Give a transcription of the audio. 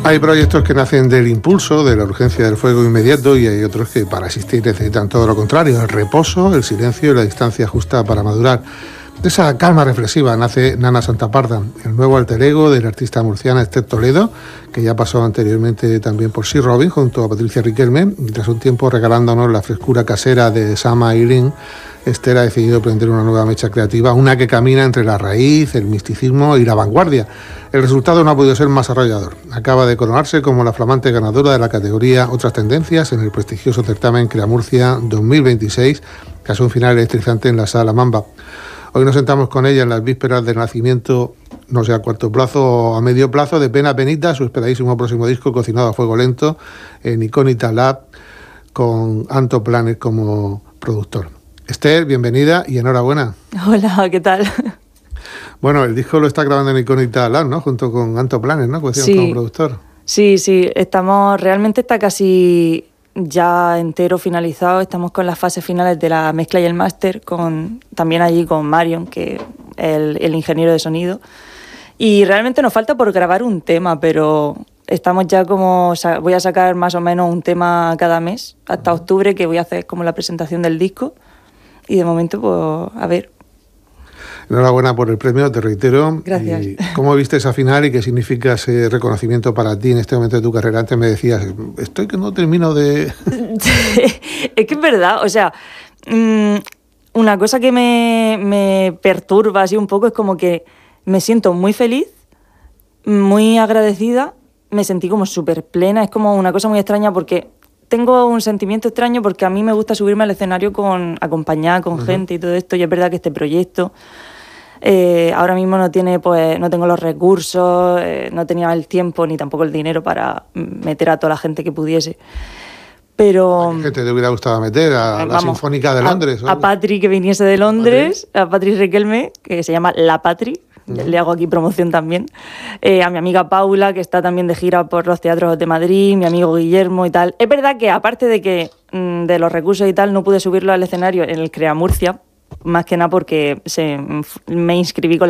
Hay proyectos que nacen del impulso, de la urgencia del fuego inmediato, y hay otros que para existir necesitan todo lo contrario, el reposo, el silencio y la distancia justa para madurar. De esa calma reflexiva nace Nana Santaparda, el nuevo alter ego de la artista murciana Esther Toledo, que ya pasó anteriormente también por Sea Robin junto a Patricia Riquelme, y tras un tiempo regalándonos la frescura casera de Sama Irene, Esther ha decidido prender una nueva mecha creativa, una que camina entre la raíz, el misticismo y la vanguardia. El resultado no ha podido ser más arrollador. Acaba de coronarse como la flamante ganadora de la categoría Otras Tendencias en el prestigioso certamen Crea Murcia 2026, que hace un final electrizante en la Sala Mamba. Hoy nos sentamos con ella en las vísperas del nacimiento, no sé a corto plazo o a medio plazo, de Pena Penita, su esperadísimo próximo disco cocinado a fuego lento en Icónita Lab, con Anto Planet como productor. Esther, bienvenida y enhorabuena. Hola, ¿qué tal? Bueno, el disco lo está grabando en Icónita Lab, ¿no? Junto con Anto Planet, ¿no? Pues sí, como productor. Sí, realmente está casi ya entero finalizado. Estamos con las fases finales de la mezcla y el máster, también allí con Marion, que es el ingeniero de sonido. Y realmente nos falta por grabar un tema, pero estamos ya voy a sacar más o menos un tema cada mes, hasta octubre, que voy a hacer como la presentación del disco. Y de momento, pues, a ver. Enhorabuena por el premio, te reitero. Gracias. ¿Y cómo viste esa final y qué significa ese reconocimiento para ti en este momento de tu carrera? Antes me decías, estoy que no termino de... Es que es verdad, o sea, una cosa que me perturba así un poco es como que me siento muy feliz, muy agradecida, me sentí como súper plena, es como una cosa muy extraña porque... Tengo un sentimiento extraño porque a mí me gusta subirme al escenario acompañada con gente y todo esto, y es verdad que este proyecto ahora mismo no tengo los recursos, no tenía el tiempo ni tampoco el dinero para meter a toda la gente que pudiese. Pero... ¿A qué gente te hubiera gustado meter? ¿A la Sinfónica de Londres? A Patri, que viniese de Londres, a Patri Riquelme, que se llama La Patri. Le hago aquí promoción también, a mi amiga Paula, que está también de gira por los teatros de Madrid, mi amigo Guillermo y tal. Es verdad que aparte de que de los recursos y tal, no pude subirlo al escenario en el Crea Murcia, más que nada porque me inscribí con